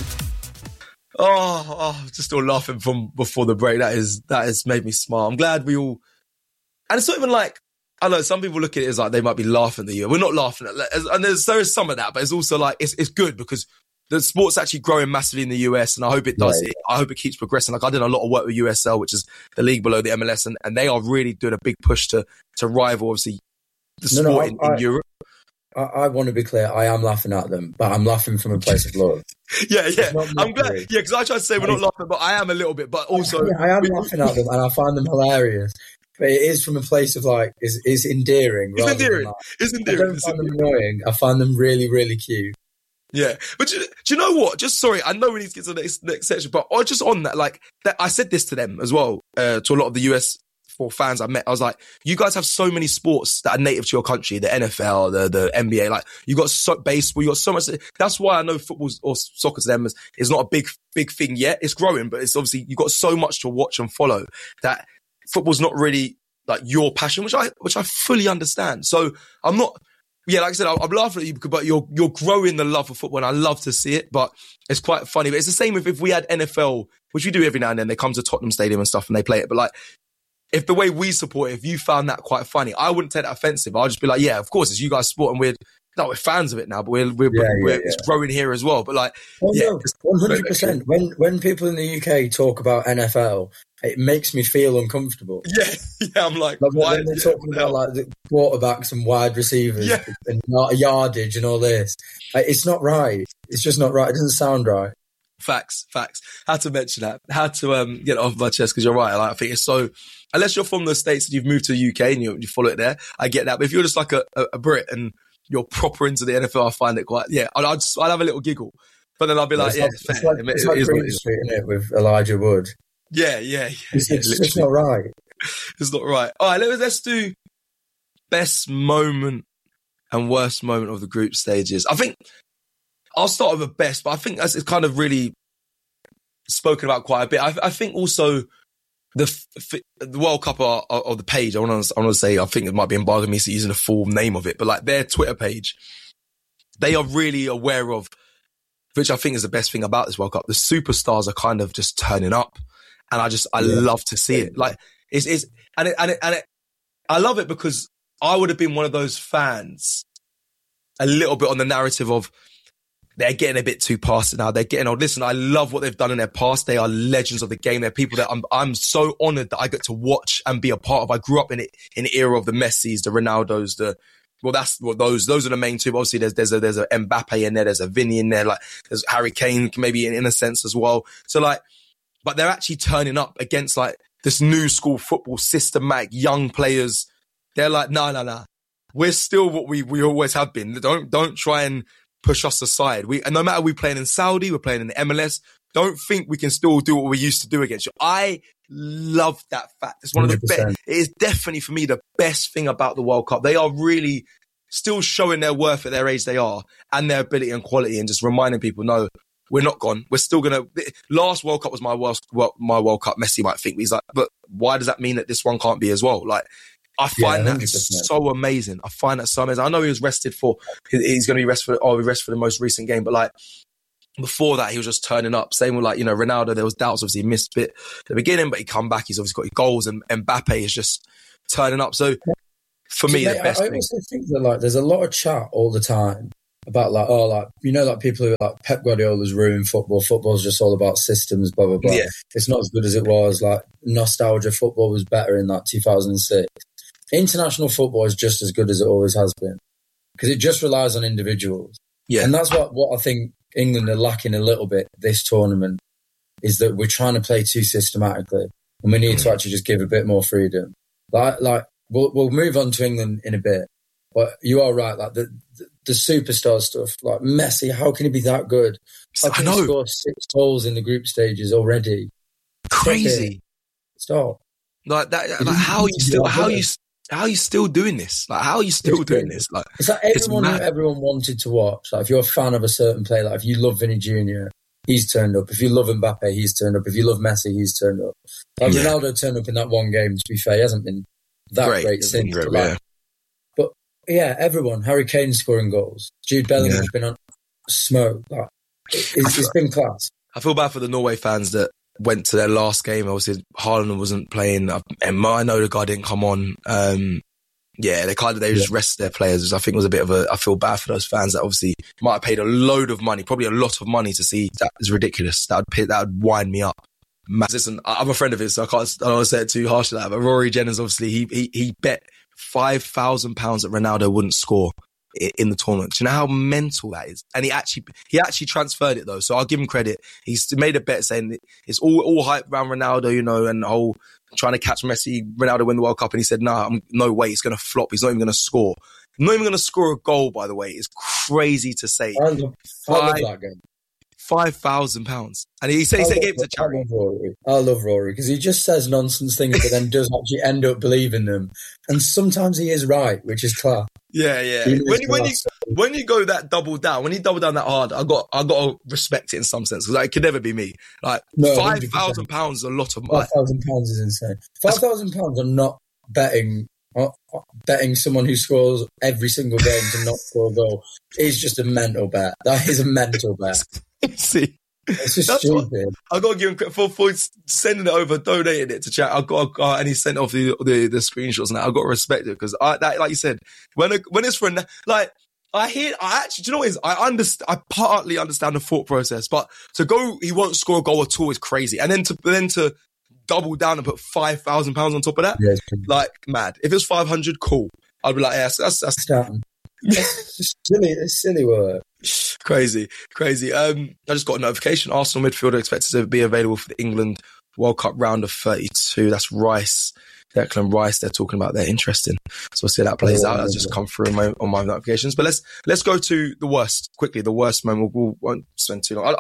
Oh, just still laughing from before the break. That has made me smile. I'm glad we all, and it's not even like, I know some people look at it as like they might be laughing at you. We're not laughing at it. And there is some of that, but it's also like, it's good because the sport's actually growing massively in the US, and I hope it does. Right. I hope it keeps progressing. Like, I did a lot of work with USL, which is the league below the MLS, and they are really doing a big push to rival, obviously, the sport in Europe.
I want to be clear. I am laughing at them, but I'm laughing from a place of love.
Yeah. I'm glad. Yeah, because I try to say we're not laughing, but I am a little bit. But also,
I am laughing at them, and I find them hilarious. But it is from a place of like, it's endearing.
It's endearing.
It's endearing. I don't find them annoying. I find them really, really cute.
Yeah, but do you know what? Just sorry, I know we need to get to the next section, but just on that, like, that, I said this to them as well, to a lot of the US fans I met. I was like, you guys have so many sports that are native to your country, the NFL, the NBA, like, you got baseball, you got so much. That's why I know football or soccer to them is not a big thing yet. It's growing, but it's obviously, you got so much to watch and follow that football's not really like your passion, which I fully understand. So I'm not. Yeah, like I said, I'm laughing at you, but you're growing the love of football, and I love to see it, but it's quite funny. But it's the same if we had NFL, which we do every now and then, they come to Tottenham Stadium and stuff and they play it. But like, if the way we support it, if you found that quite funny, I wouldn't take that offensive. I'd just be like, yeah, of course, it's you guys sport, and we're fans of it now, but it's growing here as well. But like,
100%. When people in the UK talk about NFL, it makes me feel uncomfortable.
Yeah, I'm like
why? When they're talking about like the quarterbacks and wide receivers and yardage and all this, it's not right. It's just not right. It doesn't sound right.
Facts. Had to mention that. Had to get it off my chest because you're right. Like, I think it's so. Unless you're from the States and you've moved to the UK and you follow it there, I get that. But if you're just like a Brit and you're proper into the NFL, I find it quite. Yeah, I'd have a little giggle, but then I'll be like, it's
like Green Street, isn't it, with Elijah Wood?
Yeah.
It's not right.
It's not right. All right, let's do best moment and worst moment of the group stages. I think I'll start with the best, but I think it's kind of really spoken about quite a bit. I think also the World Cup of the page, I want to say, I think it might be embargoing me using the full name of it, but like their Twitter page, they are really aware of, which I think is the best thing about this World Cup. The superstars are kind of just turning up. And I love to see it. Like, I love it because I would have been one of those fans a little bit on the narrative of they're getting a bit too past it now. They're getting old. Listen, I love what they've done in their past. They are legends of the game. They're people that I'm so honored that I get to watch and be a part of. I grew up in the era of the Messis, the Ronaldos, those are the main two. Obviously, there's a Mbappe in there. There's a Vinny in there. Like, there's Harry Kane, maybe in a sense as well. So like, but they're actually turning up against like this new school football, systematic young players. They're like, no. We're still what we always have been. Don't try and push us aside. And no matter we're playing in Saudi, we're playing in the MLS, don't think we can still do what we used to do against you. I love that fact. It's one of the best. It is definitely for me the best thing about the World Cup. They are really still showing their worth at their age they are and their ability and quality, and just reminding people, no, we're not gone. We're still going to... Last World Cup was my World Cup. Messi might think. He's like, but why does that mean that this one can't be as well? Like, I find that so amazing. I find that so amazing. I know he was rested he's going to be rested for the most recent game, but like before that, he was just turning up. Same with like, Ronaldo, there was doubts. Obviously, he missed a bit at the beginning, but he come back. He's obviously got his goals, and Mbappe is just turning up. So for me, the best thing. I also
think that like there's a lot of chat all the time about like, like people who are like Pep Guardiola's ruined football. Football's just all about systems, blah, blah, blah. Yeah. It's not as good as it was. Like nostalgia, football was better in like 2006. International football is just as good as it always has been because it just relies on individuals. Yeah. And that's what I think England are lacking a little bit this tournament is that we're trying to play too systematically and we need to actually just give a bit more freedom. Like we'll move on to England in a bit, but you are right. Like the superstar stuff, like Messi, how can he be that good? How can he score 6 goals in the group stages already?
Crazy.
Stop.
Like that. Like how are you still doing this? Like, how are you still doing this? Like,
it's like everyone who everyone wanted to watch. Like, if you're a fan of a certain player, like if you love Vinny Jr., he's turned up. If you love Mbappe, he's turned up. If you love Messi, he's turned up. Like, Ronaldo turned up in that one game, to be fair. He hasn't been that great since. But yeah, everyone. Harry Kane scoring goals. Jude Bellingham's been on smoke. Like, it's been class.
I feel bad for the Norway fans that went to their last game. Obviously, Haaland wasn't playing, and I know the guy didn't come on. They just rested their players. I think it was a bit of I feel bad for those fans that obviously might have paid a load of money, probably a lot of money to see. That is ridiculous. That would wind me up. Listen, I'm a friend of his, so I don't want to say it too harsh. But Rory Jennings, obviously, he bet £5,000 that Ronaldo wouldn't score in the tournament. Do you know how mental that is? And he actually transferred it though, so I'll give him credit. He's made a bet saying it's all hype around Ronaldo, and the whole trying to catch Messi, Ronaldo win the World Cup, and he said, no way, he's going to flop. He's not even going to score. Not even going to score a goal, by the way. It's crazy to say.
I love that game.
£5,000. And he said he gave it to charity.
I love Rory because he just says nonsense things but then does actually end up believing them. And sometimes he is right, which is class.
Yeah. When you go that double down, when you double down that hard, I got to respect it in some sense because it could never be me. Like £5,000 is a lot of money.
£5,000 is insane. £5,000 I'm not betting someone who scores every single game to not score a goal is just a mental bet. That is a mental bet.
See,
it's just stupid.
I got to give him credit for sending it over, donating it to chat. And he sent off the screenshots and that. I got to respect it because like you said, when it's for do you know what it is? I partly understand the thought process, but to go, he won't score a goal at all is crazy. And then to double down and put £5,000 on top of that, like mad. If it was 500, cool. I'd be like, yeah, that's
it's silly work.
Crazy. I just got a notification. Arsenal midfielder expected to be available for the England World Cup round of 32. That's Rice. Declan Rice. They're talking about. They're interesting. So we'll see how that plays out. That's just come through on my notifications. But let's go to the worst quickly. The worst moment. We won't spend too long.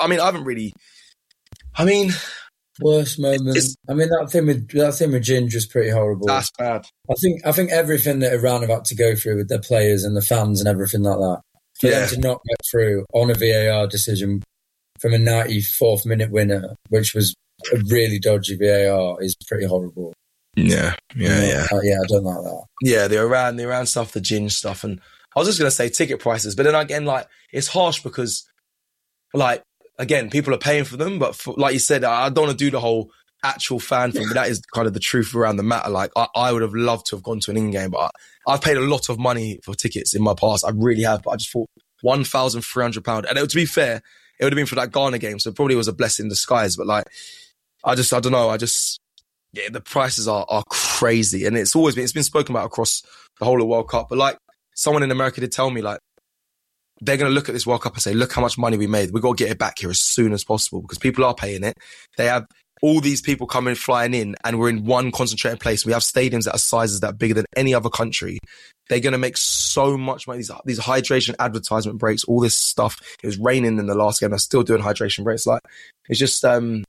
Worst moment. That thing with Ginge was pretty horrible.
That's bad.
I think everything that Iran have had to go through with their players and the fans and everything like that. For them to not get through on a VAR decision from a 94th minute winner, which was a really dodgy VAR, is pretty horrible.
Yeah.
I don't like that.
Yeah, the Iran stuff, the Ginge stuff, and I was just gonna say ticket prices, but then again, it's harsh because, again, people are paying for them, but like you said, I don't want to do the whole actual fan thing, but that is kind of the truth around the matter. I would have loved to have gone to an England game, but I've paid a lot of money for tickets in my past. I really have, but I just thought £1,300. And to be fair, it would have been for that Ghana game, so it probably was a blessing in disguise. But I don't know. The prices are crazy, and it's been spoken about across the whole of World Cup. But someone in America did tell me, they're going to look at this World Cup and say, look how much money we made. We've got to get it back here as soon as possible because people are paying it. They have all these people flying in, and we're in one concentrated place. We have stadiums that are sizes that are bigger than any other country. They're going to make so much money. These hydration advertisement breaks, all this stuff. It was raining in the last game. They're still doing hydration breaks. It's just...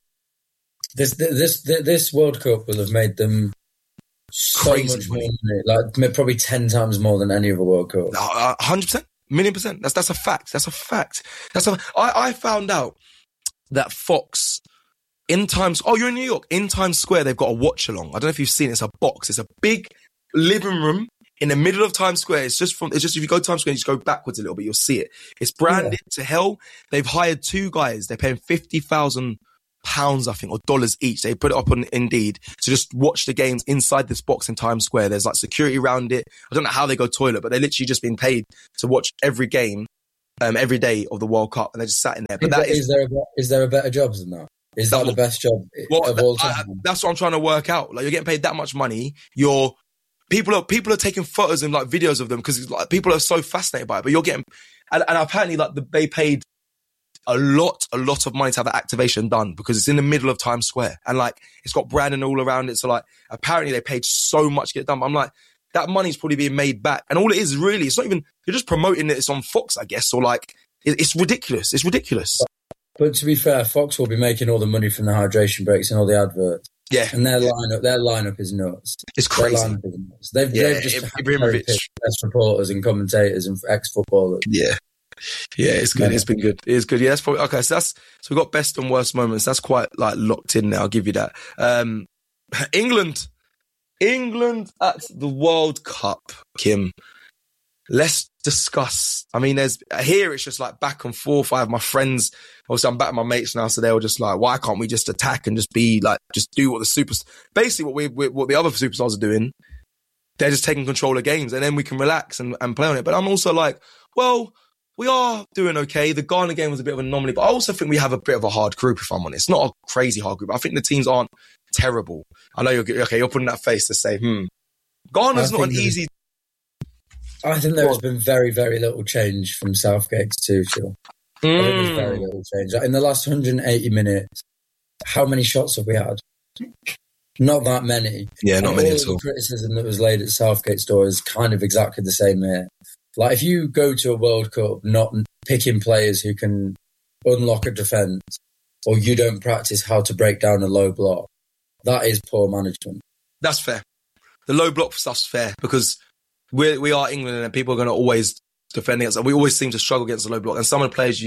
This World Cup will have made them so much more money. Probably 10 times more than any other World Cup.
100%. $1,000,000%. That's a fact. I found out that Fox in Times... Oh, you're in New York. In Times Square, they've got a watch-along. I don't know if you've seen it. It's a box. It's a big living room in the middle of Times Square. It's just if you go to Times Square, you just go backwards a little bit, you'll see it. It's branded to hell. They've hired 2 guys. They're paying £50,000, I think, or dollars each. They put it up on Indeed to just watch the games inside this box in Times Square. There's like security around it. I don't know how they go toilet, but they're literally just being paid to watch every game, every day of the World Cup, and they're just sat in there. But
is there a better job than that? Is that the best job of all time?
That's what I'm trying to work out. Like, you're getting paid that much money. People are taking photos and like videos of them because like people are so fascinated by it. But you're getting, and apparently like they paid a lot of money to have that activation done because it's in the middle of Times Square and like it's got branding all around it. So like apparently they paid so much to get it done. But I'm like, that money's probably being made back, and all it is really, it's not even, you're just promoting it. It's on Fox, I guess, or like it's ridiculous. It's ridiculous.
But to be fair, Fox will be making all the money from the hydration breaks and all the adverts.
Yeah.
And their lineup is nuts.
It's crazy.
They've just best reporters and commentators and ex-footballers.
Yeah. Yeah, it's good. It's been good. It's good. Yeah, that's probably okay. So we've got best and worst moments. That's quite like locked in now. I'll give you that. England at the World Cup, Kim. Let's discuss. I mean, here it's just like back and forth. I have my friends. Obviously, I'm back with my mates now, so they were just like, "Why can't we just attack and just do what the basically what the other superstars are doing? They're just taking control of games, and then we can relax and play on it." But I'm also like, well, we are doing okay. The Ghana game was a bit of an anomaly, but I also think we have a bit of a hard group. If I'm honest, not a crazy hard group. I think the teams aren't terrible. I know you're putting that face to say, Ghana's not an easy.
I think there has been very, very little change from Southgate to Tuchel. I think there's very little change. In the last 180 minutes, how many shots have we had? Not that many.
Yeah, not many at all.
The criticism that was laid at Southgate's door is kind of exactly the same here. Like, if you go to a World Cup not picking players who can unlock a defence, or you don't practice how to break down a low block, that is poor management.
That's fair. The low block stuff's fair because we are England and people are going to always defend against us. We always seem to struggle against the low block. And some of the players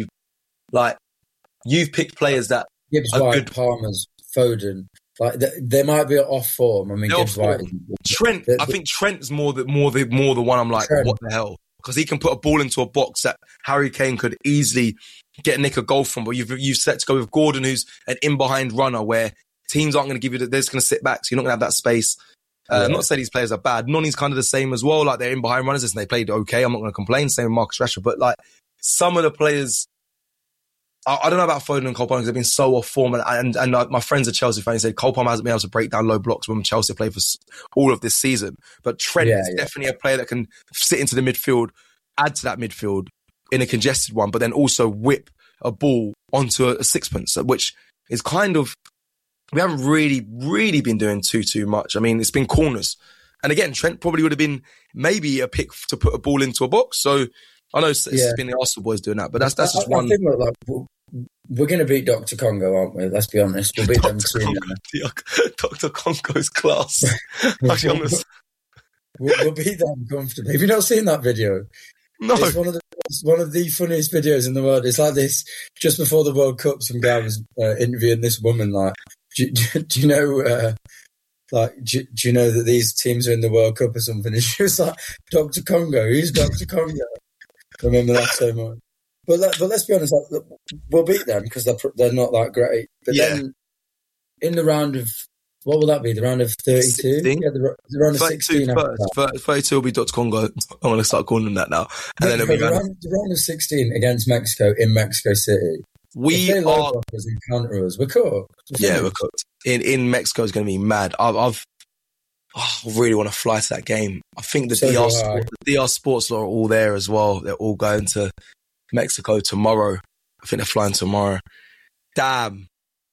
you've picked players that
Gibbs
are
White,
good.
Palmer's, Foden. Like they might be off form. I mean, Gibbs White.
Trent. I think Trent's more the one. I'm like, Trent. What the hell? Because he can put a ball into a box that Harry Kane could easily nick a goal from. But you've set to go with Gordon, who's an in behind runner, where teams aren't going to give you. They're just going to sit back, so you're not going to have that space. I'm not saying these players are bad. Noni's kind of the same as well. Like, they're in behind runners and they played okay. I'm not going to complain. Same with Marcus Rashford. But like, some of the players, I don't know about Foden and Cole Palmer because they've been so off form. And my friends are Chelsea fans said Cole Palmer hasn't been able to break down low blocks when Chelsea played for all of this season. But Trent is definitely a player that can sit into the midfield, add to that midfield in a congested one, but then also whip a ball onto a sixpence, which is kind of, we haven't really been doing too much. I mean, it's been corners. And again, Trent probably would have been maybe a pick to put a ball into a box. So I know it's been the Arsenal boys doing that, but that's just one.
I think we're going to beat Dr. Congo, aren't we? Let's be honest. We'll beat them soon.
Dr. Congo's class.
We'll beat them comfortably. Have you not seen that video?
No.
It's one of the funniest videos in the world. It's like this, just before the World Cup, some guy was interviewing this woman, like, do you know, do you know that these teams are in the World Cup or something? And she was like, Dr. Congo, who's Dr. Congo? I remember that so much. But let's be honest, like, we'll beat them because they're not that great. But then in the round of, what will that be? The round of 32?
16?
Yeah, the round of 16.
First. 32 will be Dr. Congo. I want to start calling them that now. And then it'll be
the round of 16 against Mexico in Mexico City.
We are
encounter us. We're cooked.
We're cooked. In Mexico is going to be mad. I really want to fly to that game. I think the DR Sports Law are all there as well. They're all going to Mexico tomorrow. I think they're flying tomorrow. Damn.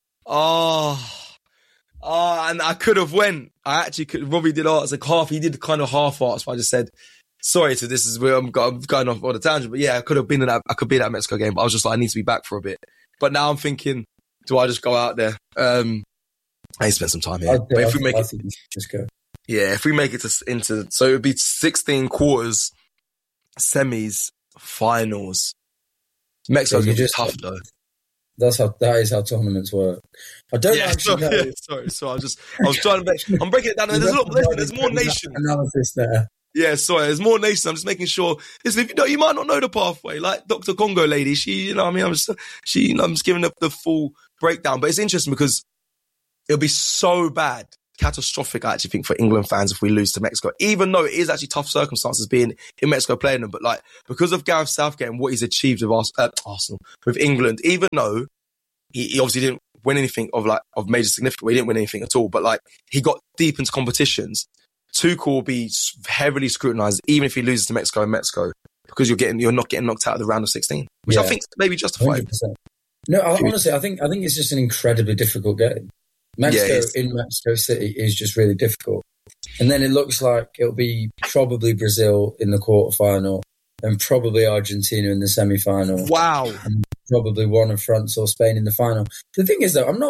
And I could have went. I actually could. Robbie did arts like half. He did kind of half arts, but I just said, sorry to this is where I'm going off on a tangent. But yeah, I could have been in that. I could be in that Mexico game, but I was just like, I need to be back for a bit. But now I'm thinking, do I just go out there? I spend some time here. But if we make it,
just go.
Yeah, if we make it into, so it would be 16 quarters, semis, finals. Mexico's going to be tough though.
That is how tournaments work. I don't actually know.
Sorry. I was trying to. I'm breaking it down. There's more nations.
Analysis there.
Yeah, sorry. There's more nations. I'm just making sure. Listen, if you might not know the pathway, like Dr. Congo lady, I'm just giving the full breakdown. But it's interesting because it'll be so bad, catastrophic, I actually think, for England fans if we lose to Mexico, even though it is actually tough circumstances being in Mexico playing them. But like, because of Gareth Southgate and what he's achieved with Arsenal, with England, even though he obviously didn't win anything of major significance, he didn't win anything at all, but like, he got deep into competitions. Tuchel will be heavily scrutinised, even if he loses to Mexico in Mexico, because you're not getting knocked out of the round of 16, which I think is maybe justified.
100%. No, honestly, I think it's just an incredibly difficult game. Mexico in Mexico City is just really difficult. And then it looks like it'll be probably Brazil in the quarterfinal and probably Argentina in the semi-final.
Wow.
And probably one of France or Spain in the final. The thing is, though,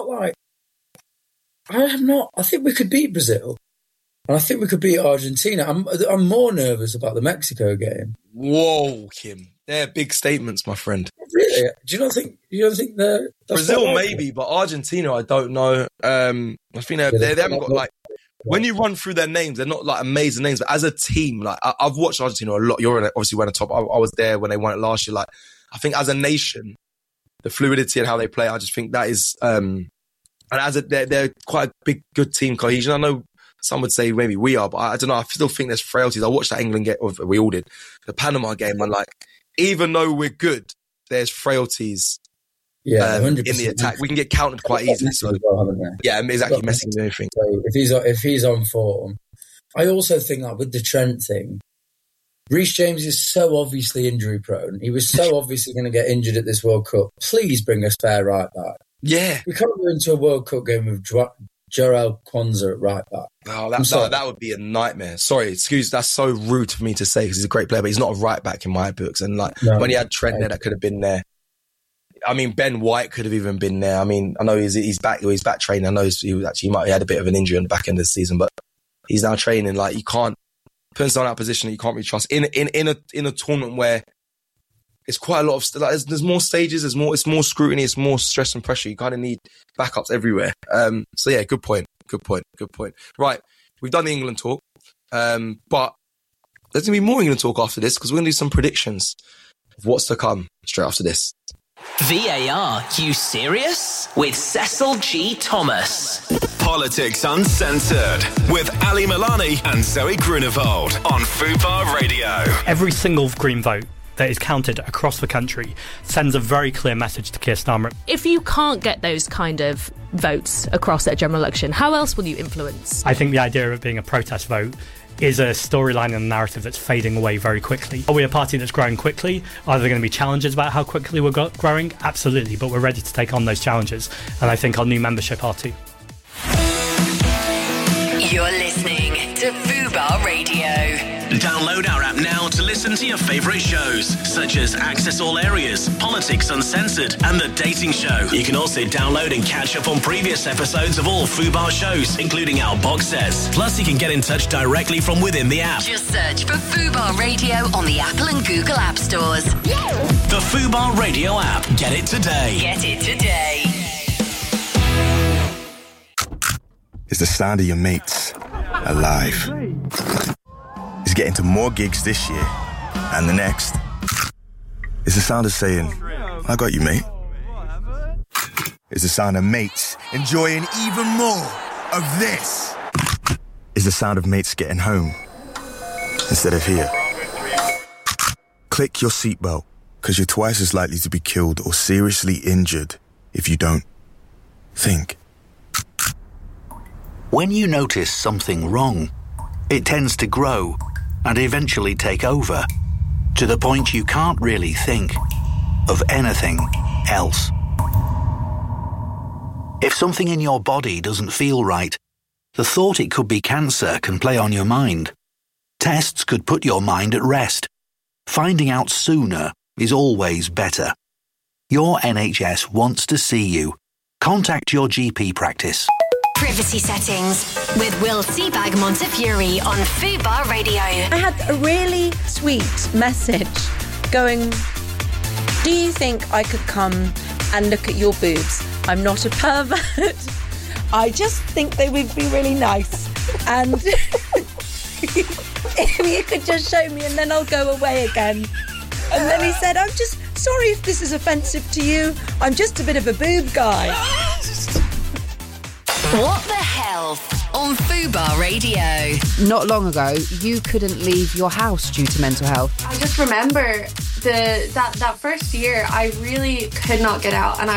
I think we could beat Brazil. And I think we could beat Argentina. I'm more nervous about the Mexico game.
Whoa, Kim. They're big statements, my friend.
Really? Do you not think they're...
Brazil maybe, but Argentina, I don't know. I think they haven't got like... When you run through their names, they're not like amazing names, but as a team, like I've watched Argentina a lot. You're obviously went top. I was there when they won it last year. Like, I think as a nation, the fluidity and how they play, I just think that is... and they're quite a big, good team cohesion. I know some would say maybe we are, but I don't know. I still think there's frailties. I watched that England game, or we all did, the Panama game, and like, even though we're good, there's frailties in the attack. We can get countered quite easily. So, yeah, exactly. Messi can do anything.
So if he's on form, I also think that with the Trent thing, Reece James is so obviously injury prone. He was so obviously going to get injured at this World Cup. Please bring a spare right back.
Yeah,
we can't go into a World Cup game with Jarell Quansah at right back.
Oh, that would be a nightmare. Sorry, excuse, that's so rude for me to say because he's a great player, but he's not a right back in my books. And like, when he had Trent there, that could have been there. I mean, Ben White could have even been there. I mean, I know he's back training. I know he might have had a bit of an injury on the back end of the season, but he's now training. Like, you can't put someone in that position that you can't really trust in a tournament where it's quite a lot of there's more stages, it's more scrutiny, it's more stress and pressure. You kind of need backups everywhere. So yeah, good point. Right, we've done the England talk, but there's gonna be more England talk after this because we're gonna do some predictions of what's to come straight after this.
VAR, you serious? With Cecil G. Thomas.
Politics Uncensored with Ali Milani and Zoe Grunewald on Fubar Radio.
Every single Green vote that is counted across the country sends a very clear message to Keir Starmer.
If you can't get those kind of votes across at a general election, how else will you influence?
I think the idea of it being a protest vote is a storyline and a narrative that's fading away very quickly. Are we a party that's growing quickly? Are there going to be challenges about how quickly we're growing? Absolutely, but we're ready to take on those challenges, and I think our new membership are too.
You're listening to Fubar Radio. Download our app now to listen to your favourite shows, such as Access All Areas, Politics Uncensored, and The Dating Show. You can also download and catch up on previous episodes of all Fubar shows, including our box sets. Plus, you can get in touch directly from within the app.
Just search for Fubar Radio on the Apple and Google App Stores.
The Fubar Radio app. Get it today.
Get it today.
It's the sound of your mates alive. It's getting to more gigs this year and the next. It's the sound of saying, I got you, mate. It's the sound of mates enjoying even more of this. It's the sound of mates getting home instead of here. Click your seatbelt, because you're twice as likely to be killed or seriously injured if you don't think.
When you notice something wrong, it tends to grow and eventually take over, to the point you can't really think of anything else. If something in your body doesn't feel right, the thought it could be cancer can play on your mind. Tests could put your mind at rest. Finding out sooner is always better. Your NHS wants to see you. Contact your GP practice.
Privacy settings with Will Seabag Montefiore on Fubar Radio.
I had a really sweet message going, do you think I could come
and look at your boobs. I'm not a pervert. I just think they would be really nice. And if you could just show me and then I'll go away again. And then he said, I'm just sorry if this is offensive to you. I'm just a bit of a boob guy.
What the Health on Fubar Radio.
Not long ago, you couldn't leave your house due to mental health.
I just remember that first year, I really could not get out, and